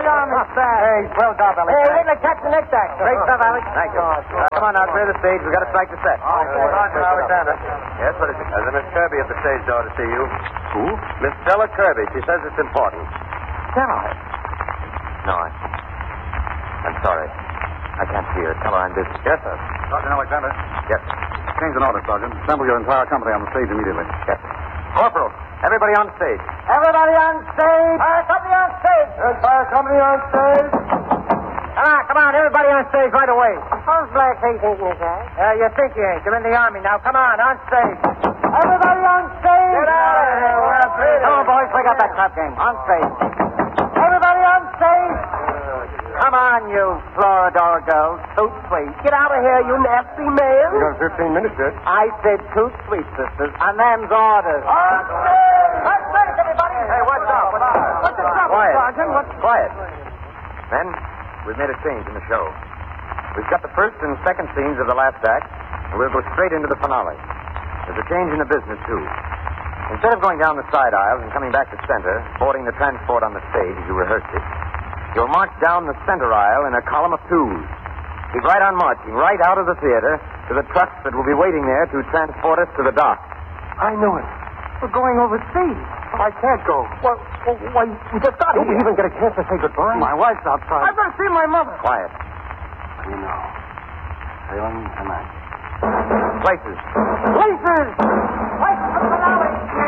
the army staff. Hey, swell job, Alex. Hey, wait till I catch the next act. Great stuff, Alex. Thank you. Come on out, clear the stage. We've got to strike the set. Alexander. Yes, what is it? There's a Miss Kirby at the stage door to see you. Who? Miss Stella Kirby. She says it's important. Stella. No, I'm sorry. I can't see her. Tell her I'm busy. Yes, sir. Sergeant Alexander. Yes. Change an order, Sergeant. Assemble your entire company on the stage immediately. Yes. Corporal, everybody on stage. Everybody on stage. Company on stage. Entire company on stage. Come on, everybody on stage right away. How's Black Hayes thinking, sir? You think you ain't. You're in the Army now. Come on stage. Everybody on stage. Get out of here. We're afraid. Come on, boys. Break up that crap game. On stage. Everybody on stage. Come on, you Floridor girls. Toot sweet. Get out of here, you nasty man. We got 15 minutes yet. I said toot sweet, sisters. And them's orders. On stage. On stage, everybody. Hey, what's up? What's the trouble, Quiet. Sergeant? Quiet. Men, we've made a change in the show. We've got the first and second scenes of the last act, and we'll go straight into the finale. There's a change in the business, too. Instead of going down the side aisles and coming back to center, boarding the transport on the stage as you rehearsed it, you'll march down the center aisle in a column of twos. Keep right on marching, right out of the theater to the trucks that will be waiting there to transport us to the dock. I knew it. We're going overseas. I can't go. Well, we just got Don't here. we even get a chance to say goodbye? My wife's outside. I've got to see my mother. Quiet. You know, sailing tonight. Places. Places! Places for the finale.